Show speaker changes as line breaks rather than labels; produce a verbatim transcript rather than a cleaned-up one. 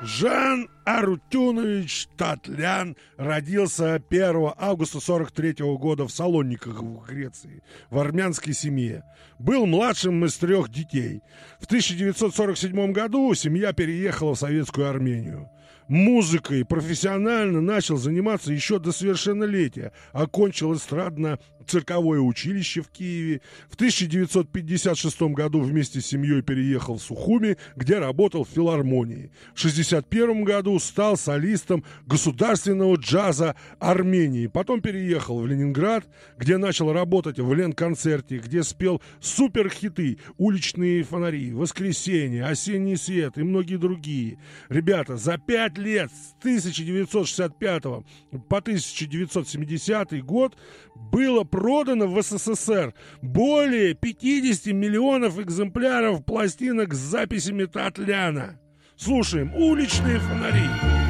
Жан Арутюнович Татлян родился первого августа сорок третьего года в Салониках в Греции, в армянской семье. Был младшим из трех детей. В тысяча девятьсот сорок седьмом году семья переехала в Советскую Армению. Музыкой профессионально начал заниматься еще до совершеннолетия. Окончил эстрадно-цирковое училище в Киеве. В тысяча девятьсот пятьдесят шестом году вместе с семьей переехал в Сухуми, где работал в филармонии. В шестьдесят первом году стал солистом государственного джаза Армении. Потом переехал в Ленинград, где начал работать в Ленконцерте, где спел суперхиты «Уличные фонари», «Воскресенье», «Осенний свет» и многие другие. Ребята, за пять лет с тысяча девятьсот шестьдесят пятого по тысяча девятьсот семидесятый год было продано в СССР более пятьдесят миллионов экземпляров пластинок с записями Татляна. Слушаем «Уличные фонари».